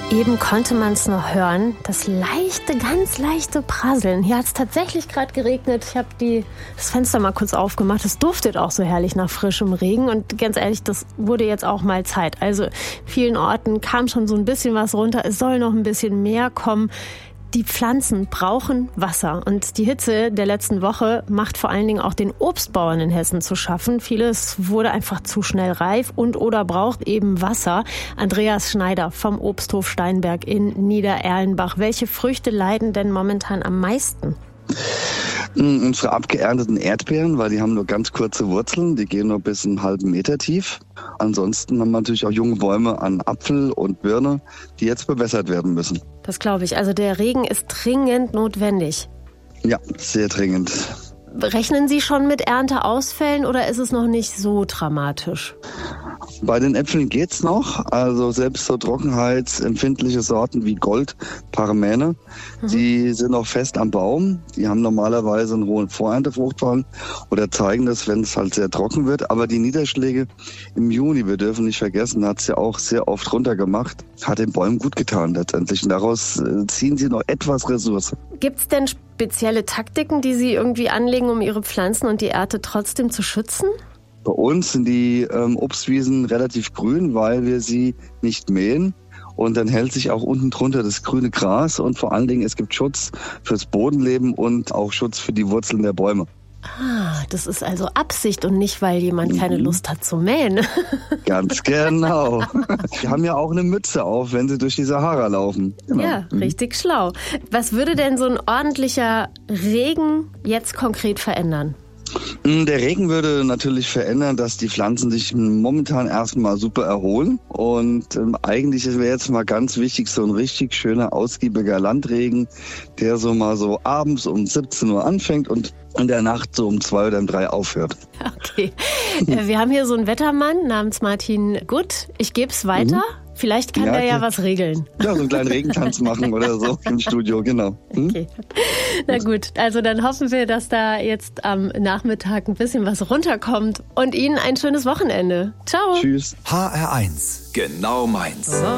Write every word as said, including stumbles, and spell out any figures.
Eben konnte man es noch hören, das leichte, ganz leichte Prasseln. Hier hat es tatsächlich gerade geregnet. Ich habe das Fenster mal kurz aufgemacht. Es duftet auch so herrlich nach frischem Regen. Und ganz ehrlich, das wurde jetzt auch mal Zeit. Also vielen Orten kam schon so ein bisschen was runter. Es soll noch ein bisschen mehr kommen. Die Pflanzen brauchen Wasser und die Hitze der letzten Woche macht vor allen Dingen auch den Obstbauern in Hessen zu schaffen. Vieles wurde einfach zu schnell reif und oder braucht eben Wasser. Andreas Schneider vom Obsthof Steinberg in Niedererlenbach. Welche Früchte leiden denn momentan am meisten? Unsere abgeernteten Erdbeeren, weil die haben nur ganz kurze Wurzeln, die gehen nur bis einen halben Meter tief. Ansonsten haben wir natürlich auch junge Bäume an Apfel und Birne, die jetzt bewässert werden müssen. Das glaube ich. Also der Regen ist dringend notwendig. Ja, sehr dringend. Rechnen Sie schon mit Ernteausfällen oder ist es noch nicht so dramatisch? Bei den Äpfeln geht's noch. Also selbst so trockenheitsempfindliche Sorten wie Gold, Paramäne, mhm. die sind noch fest am Baum. Die haben normalerweise einen hohen Vorerntefruchtfall oder zeigen das, wenn es halt sehr trocken wird. Aber die Niederschläge im Juni, wir dürfen nicht vergessen, hat es ja auch sehr oft runtergemacht, hat den Bäumen gut getan letztendlich. Und daraus ziehen sie noch etwas Ressource. Gibt's denn spezielle Taktiken, die Sie irgendwie anlegen, um Ihre Pflanzen und die Ernte trotzdem zu schützen? Bei uns sind die ähm, Obstwiesen relativ grün, weil wir sie nicht mähen. Und dann hält sich auch unten drunter das grüne Gras. Und vor allen Dingen, es gibt Schutz fürs Bodenleben und auch Schutz für die Wurzeln der Bäume. Ah, das ist also Absicht und nicht, weil jemand keine Lust hat zu mähen. Ganz genau. Die haben ja auch eine Mütze auf, wenn sie durch die Sahara laufen. Genau. Ja, richtig schlau. Was würde denn so ein ordentlicher Regen jetzt konkret verändern? Der Regen würde natürlich verändern, dass die Pflanzen sich momentan erstmal super erholen. Und ähm, eigentlich wäre jetzt mal ganz wichtig, so ein richtig schöner, ausgiebiger Landregen, der so mal so abends um siebzehn Uhr anfängt und in der Nacht so um zwei oder um drei aufhört. Okay. Wir haben hier so einen Wettermann namens Martin Gutt. Ich gebe es weiter. Mhm. Vielleicht kann ja, der ja okay. was regeln. Ja, so einen kleinen Regentanz machen oder so im Studio, genau. Hm? Okay. Na gut, also dann hoffen wir, dass da jetzt am Nachmittag ein bisschen was runterkommt und Ihnen ein schönes Wochenende. Ciao. Tschüss. H R eins, genau meins.